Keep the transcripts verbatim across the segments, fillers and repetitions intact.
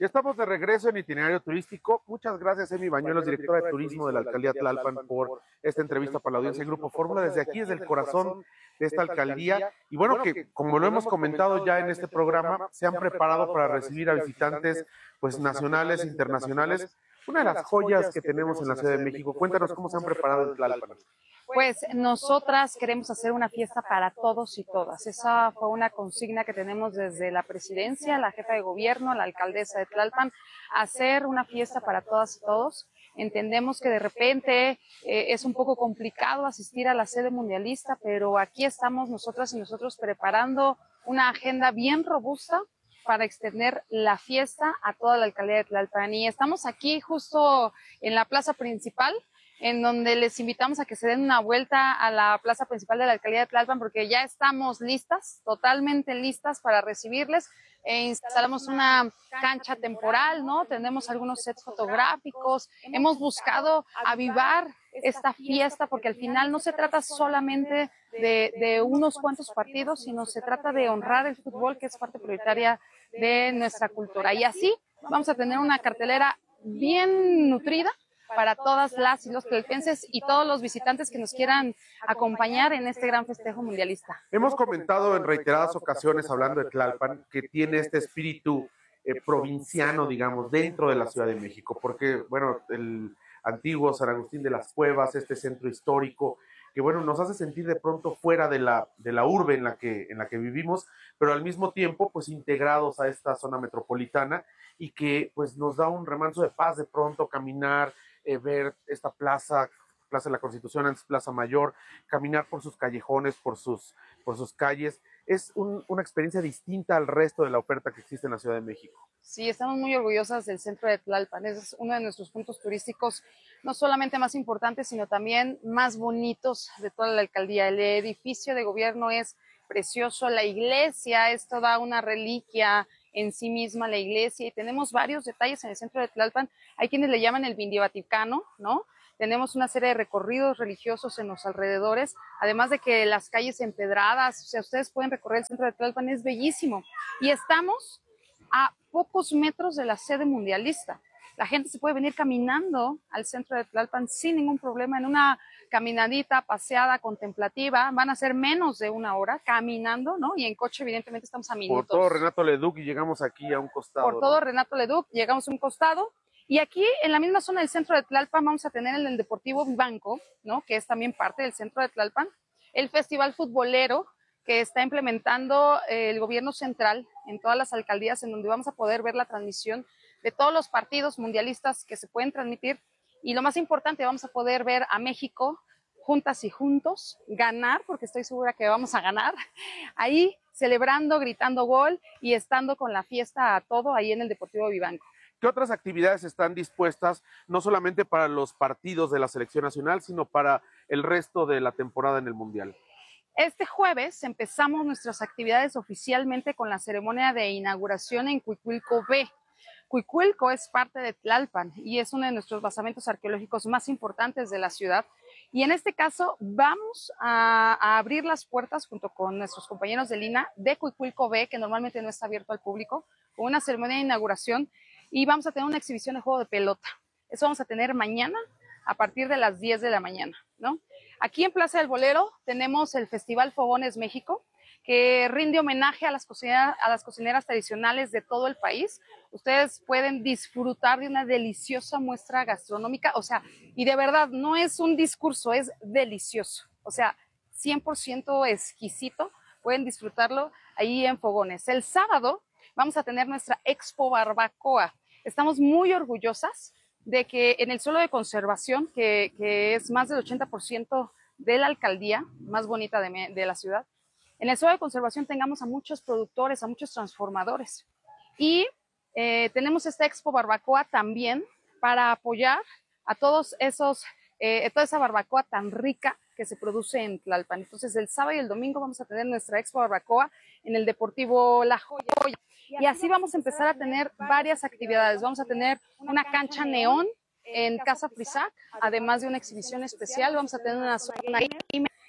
Ya estamos de regreso en Itinerario Turístico. Muchas gracias, Emi Bañuelos, directora de Turismo de la Alcaldía Tlalpan, por esta entrevista para la audiencia de Grupo Fórmula, desde aquí, desde el corazón de esta alcaldía. Y bueno, que como lo hemos comentado ya en este programa, se han preparado para recibir a visitantes pues nacionales, internacionales. Una de las joyas que tenemos en la Ciudad de México. Cuéntanos cómo se han preparado en Tlalpan. Pues nosotras queremos hacer una fiesta para todos y todas. Esa fue una consigna que tenemos desde la presidencia, la jefa de gobierno, la alcaldesa de Tlalpan, hacer una fiesta para todas y todos. Entendemos que de repente eh, es un poco complicado asistir a la sede mundialista, pero aquí estamos nosotras y nosotros preparando una agenda bien robusta para extender la fiesta a toda la alcaldía de Tlalpan. Y estamos aquí justo en la plaza principal, en donde les invitamos a que se den una vuelta a la plaza principal de la alcaldía de Tlalpan, porque ya estamos listas, totalmente listas para recibirles. E instalamos una cancha temporal, ¿no? Tenemos algunos sets fotográficos. Hemos buscado avivar esta fiesta, porque al final no se trata solamente de, de unos cuantos partidos, sino se trata de honrar el fútbol, que es parte prioritaria de nuestra cultura. Y así vamos a tener una cartelera bien nutrida para todas las y los tlalpenses y todos los visitantes que nos quieran acompañar en este gran festejo mundialista. Hemos comentado en reiteradas ocasiones, hablando de Tlalpan, que tiene este espíritu eh, provinciano, digamos, dentro de la Ciudad de México, porque, bueno, el antiguo San Agustín de las Cuevas, este centro histórico, que, bueno, nos hace sentir de pronto fuera de la, de la urbe en la, que, en la que vivimos, pero al mismo tiempo, pues, integrados a esta zona metropolitana y que, pues, nos da un remanso de paz de pronto caminar, Eh, ver esta plaza, Plaza de la Constitución, antes Plaza Mayor, caminar por sus callejones, por sus, por sus calles. Es un, una experiencia distinta al resto de la oferta que existe en la Ciudad de México. Sí, estamos muy orgullosas del centro de Tlalpan. Es uno de nuestros puntos turísticos, no solamente más importantes, sino también más bonitos de toda la alcaldía. El edificio de gobierno es precioso, la iglesia es toda una reliquia en sí misma, la iglesia, y tenemos varios detalles en el centro de Tlalpan. Hay quienes le llaman el Vindio Vaticano, ¿no? Tenemos una serie de recorridos religiosos en los alrededores, además de que las calles empedradas, o sea, ustedes pueden recorrer el centro de Tlalpan, es bellísimo. Y estamos a pocos metros de la sede mundialista. La gente se puede venir caminando al centro de Tlalpan sin ningún problema, en una caminadita, paseada, contemplativa. Van a ser menos de una hora caminando, ¿no? Y en coche, evidentemente, estamos a minutos. Por todo Renato Leduc y llegamos aquí a un costado. Por todo ¿no? Renato Leduc, llegamos a un costado. Y aquí, en la misma zona del centro de Tlalpan, vamos a tener el Deportivo Vivanco, ¿no? Que es también parte del centro de Tlalpan. El Festival Futbolero, que está implementando eh, el gobierno central en todas las alcaldías, en donde vamos a poder ver la transmisión de todos los partidos mundialistas que se pueden transmitir. Y lo más importante, vamos a poder ver a México juntas y juntos ganar, porque estoy segura que vamos a ganar, ahí celebrando, gritando gol y estando con la fiesta a todo ahí en el Deportivo Vivanco. ¿Qué otras actividades están dispuestas, no solamente para los partidos de la selección nacional, sino para el resto de la temporada en el Mundial? Este jueves empezamos nuestras actividades oficialmente con la ceremonia de inauguración en Cuicuilco B. Cuicuilco es parte de Tlalpan y es uno de nuestros basamentos arqueológicos más importantes de la ciudad. Y en este caso vamos a, a abrir las puertas junto con nuestros compañeros del I N A de Cuicuilco B, que normalmente no está abierto al público, con una ceremonia de inauguración, y vamos a tener una exhibición de juego de pelota. Eso vamos a tener mañana a partir de las diez de la mañana, ¿no? Aquí en Plaza del Bolero tenemos el Festival Fogones México, que rinde homenaje a las, cocineras, a las cocineras tradicionales de todo el país. Ustedes pueden disfrutar de una deliciosa muestra gastronómica, o sea, y de verdad, no es un discurso, es delicioso, o sea, cien por ciento exquisito, pueden disfrutarlo ahí en Fogones. El sábado vamos a tener nuestra Expo Barbacoa. Estamos muy orgullosas de que en el suelo de conservación, que, que es más del ochenta por ciento de la alcaldía más bonita de, de la ciudad, en el suelo de conservación tengamos a muchos productores, a muchos transformadores. Y eh, tenemos esta Expo Barbacoa también para apoyar a todos esos, eh, toda esa barbacoa tan rica que se produce en Tlalpan. Entonces, el sábado y el domingo vamos a tener nuestra Expo Barbacoa en el Deportivo La Joya. Y así vamos a empezar a tener varias actividades. Vamos a tener una cancha neón en Casa Frisac, además de una exhibición especial. Vamos a tener una zona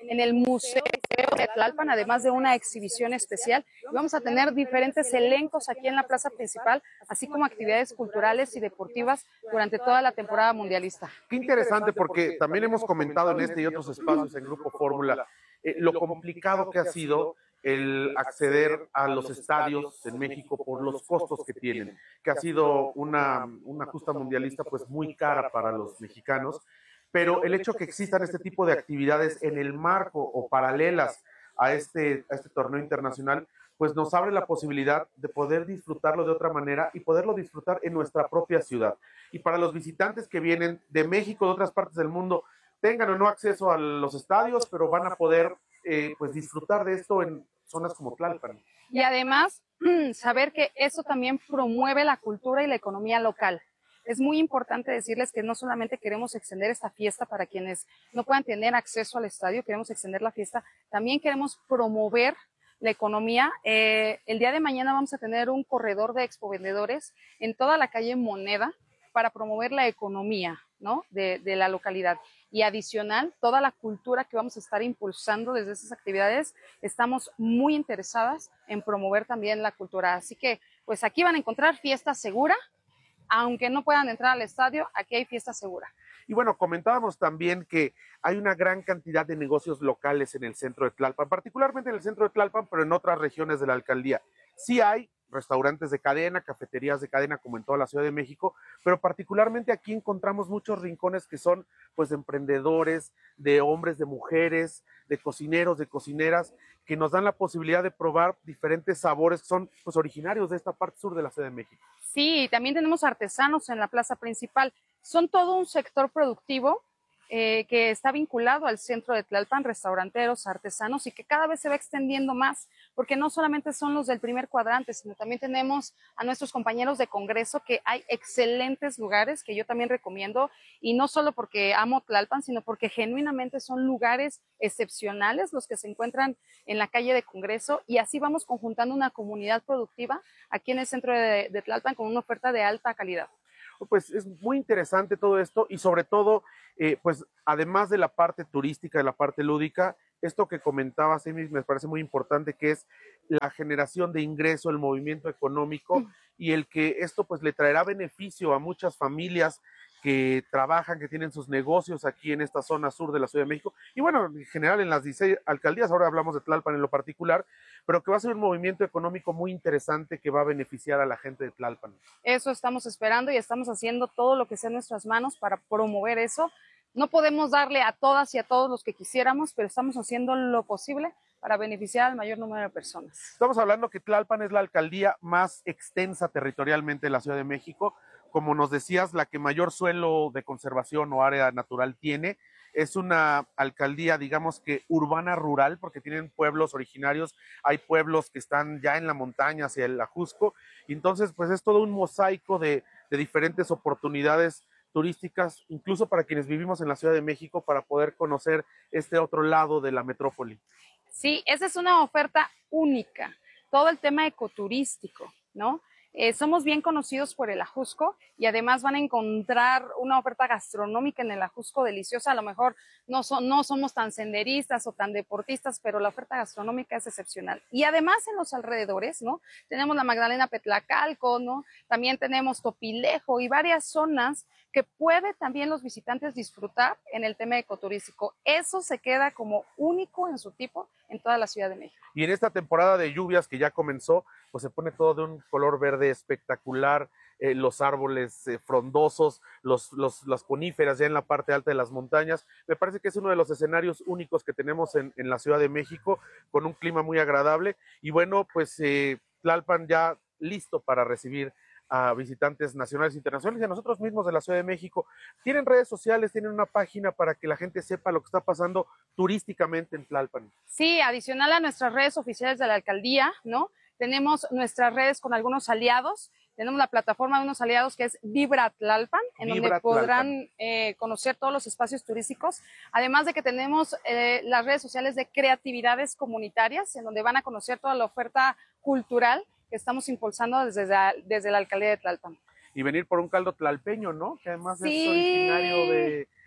en el Museo de Tlalpan, además de una exhibición especial. Y vamos a tener diferentes elencos aquí en la plaza principal, así como actividades culturales y deportivas durante toda la temporada mundialista. Qué interesante, porque también hemos comentado en este y otros espacios en Grupo Fórmula eh, lo complicado que ha sido el acceder a los estadios en México por los costos que tienen, que ha sido una, una justa mundialista pues muy cara para los mexicanos, pero el hecho que existan este tipo de actividades en el marco o paralelas a este, a este torneo internacional, pues nos abre la posibilidad de poder disfrutarlo de otra manera y poderlo disfrutar en nuestra propia ciudad. Y para los visitantes que vienen de México, de otras partes del mundo, tengan o no acceso a los estadios, pero van a poder eh, pues disfrutar de esto en zonas como Tlalpan. Y además, saber que eso también promueve la cultura y la economía local. Es muy importante decirles que no solamente queremos extender esta fiesta para quienes no puedan tener acceso al estadio, queremos extender la fiesta, también queremos promover la economía. Eh, el día de mañana vamos a tener un corredor de expovendedores en toda la calle Moneda para promover la economía, ¿no? de, de la localidad. Y adicional, toda la cultura que vamos a estar impulsando desde esas actividades, estamos muy interesadas en promover también la cultura. Así que, pues aquí van a encontrar fiesta segura, aunque no puedan entrar al estadio, aquí hay fiesta segura. Y bueno, comentábamos también que hay una gran cantidad de negocios locales en el centro de Tlalpan, particularmente en el centro de Tlalpan, pero en otras regiones de la alcaldía. Sí hay restaurantes de cadena, cafeterías de cadena, como en toda la Ciudad de México, pero particularmente aquí encontramos muchos rincones que son pues de emprendedores, de hombres, de mujeres, de cocineros, de cocineras, que nos dan la posibilidad de probar diferentes sabores que son pues originarios de esta parte sur de la Ciudad de México. Sí, también tenemos artesanos en la plaza principal. Son todo un sector productivo eh, que está vinculado al centro de Tlalpan, restauranteros, artesanos, y que cada vez se va extendiendo más, porque no solamente son los del primer cuadrante, sino también tenemos a nuestros compañeros de Congreso, que hay excelentes lugares que yo también recomiendo, y no solo porque amo Tlalpan, sino porque genuinamente son lugares excepcionales los que se encuentran en la calle de Congreso, y así vamos conjuntando una comunidad productiva aquí en el centro de, de Tlalpan con una oferta de alta calidad. Pues es muy interesante todo esto y sobre todo, eh, pues además de la parte turística, de la parte lúdica, esto que comentabas, Amy, me parece muy importante, que es la generación de ingreso, el movimiento económico mm. y el que esto pues le traerá beneficio a muchas familias que trabajan, que tienen sus negocios aquí en esta zona sur de la Ciudad de México, y bueno, en general en las dieciséis alcaldías, ahora hablamos de Tlalpan en lo particular, pero que va a ser un movimiento económico muy interesante que va a beneficiar a la gente de Tlalpan. Eso estamos esperando y estamos haciendo todo lo que sea en nuestras manos para promover eso. No podemos darle a todas y a todos los que quisiéramos, pero estamos haciendo lo posible para beneficiar al mayor número de personas. Estamos hablando que Tlalpan es la alcaldía más extensa territorialmente de la Ciudad de México. Como nos decías, la que mayor suelo de conservación o área natural tiene. Es una alcaldía, digamos que urbana rural, porque tienen pueblos originarios, hay pueblos que están ya en la montaña hacia el Ajusco, y entonces pues es todo un mosaico de, de diferentes oportunidades turísticas, incluso para quienes vivimos en la Ciudad de México, para poder conocer este otro lado de la metrópoli. Sí, esa es una oferta única, todo el tema ecoturístico, ¿no? Eh, somos bien conocidos por el Ajusco y además van a encontrar una oferta gastronómica en el Ajusco deliciosa. A lo mejor no, son, no somos tan senderistas o tan deportistas, pero la oferta gastronómica es excepcional. Y además en los alrededores, ¿no? Tenemos la Magdalena Petlacalco, ¿no? También tenemos Topilejo y varias zonas que puede también los visitantes disfrutar en el tema ecoturístico. Eso se queda como único en su tipo en toda la Ciudad de México. Y en esta temporada de lluvias que ya comenzó, pues se pone todo de un color verde espectacular, eh, los árboles eh, frondosos, los, los, las coníferas ya en la parte alta de las montañas. Me parece que es uno de los escenarios únicos que tenemos en, en la Ciudad de México, con un clima muy agradable. Y bueno, pues eh, Tlalpan ya listo para recibir a visitantes nacionales e internacionales y a nosotros mismos de la Ciudad de México. Tienen redes sociales, tienen una página para que la gente sepa lo que está pasando turísticamente en Tlalpan. Sí, adicional a nuestras redes oficiales de la alcaldía, ¿no? Tenemos nuestras redes con algunos aliados. Tenemos la plataforma de unos aliados que es Vibra Tlalpan, en Vibra donde podrán eh, conocer todos los espacios turísticos. Además de que tenemos eh, las redes sociales de creatividades comunitarias, en donde van a conocer toda la oferta cultural que estamos impulsando desde la, desde la alcaldía de Tlalpan. Y venir por un caldo tlalpeño, ¿no? Que además sí. es originario de,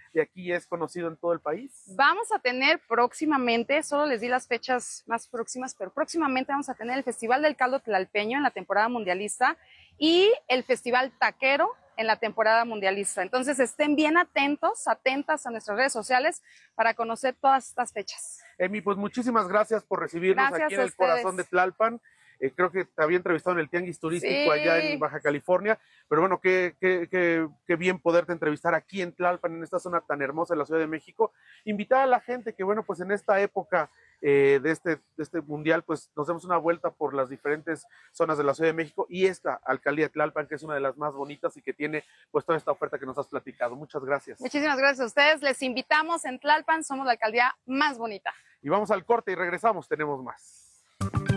de aquí es conocido en todo el país? Vamos a tener próximamente, solo les di las fechas más próximas, pero próximamente vamos a tener el Festival del Caldo Tlalpeño en la temporada mundialista y el Festival Taquero en la temporada mundialista. Entonces estén bien atentos, atentas a nuestras redes sociales para conocer todas estas fechas. Emi, pues muchísimas gracias por recibirnos Gracias aquí en el ustedes. corazón de Tlalpan. Eh, creo que te había entrevistado en el Tianguis Turístico Sí. allá en Baja California, pero bueno, qué, qué, qué, qué bien poderte entrevistar aquí en Tlalpan, en esta zona tan hermosa de la Ciudad de México. Invitar a la gente que, bueno, pues en esta época eh, de, este, de este mundial, pues nos demos una vuelta por las diferentes zonas de la Ciudad de México y esta alcaldía de Tlalpan, que es una de las más bonitas y que tiene pues toda esta oferta que nos has platicado. Muchas gracias. Muchísimas gracias a ustedes. Les invitamos en Tlalpan, somos la alcaldía más bonita. Y vamos al corte y regresamos, tenemos más.